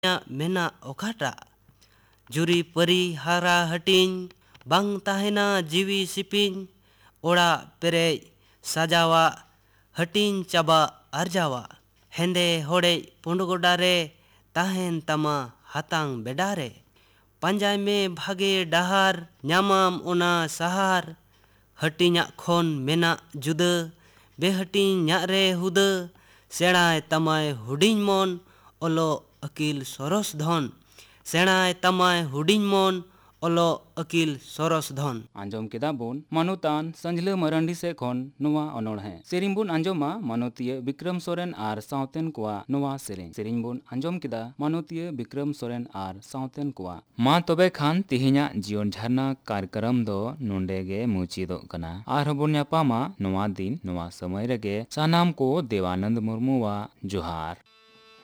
मेना ओकाटा जुरी परी हारा हटिन बांग ताहेना जीवी सिपिन ओड़ा पेरे साजावा हटिन चाबा आरजावा हेंदे होड़े पुंडगोडारे ताहेन तमा हातांग बेडारे पंजाय में भागे डहार न्यामाम ओना सहार हटिन्या खोन मेना जुदा बेहटिन्या रे हुदा सेणाय तमाय हुडिन मन ओलो अकिल सरस धन सेणाय तमाय हुडिन मन ओलो अकिल सरस धन आंजोम केदा बोन मानुतान संजले मरंडी से खन नुआ अनोड़ है सेरिंग बुन आंजोमा मानोतिय विक्रम सोरेन आर साउतेन कुआ नुआ सेरिंग बुन आंजोम केदा मानोतिय विक्रम सोरेन आर साउतेन कुआ मा तबे खान तिहिnya जीवन झरना कार्यक्रम दो नुंडेगे मुचिदो कना आर हबुन यापामा नुआ दिन नुआ समय रगे सानाम को देवानंद मुर्मू वा जोहार।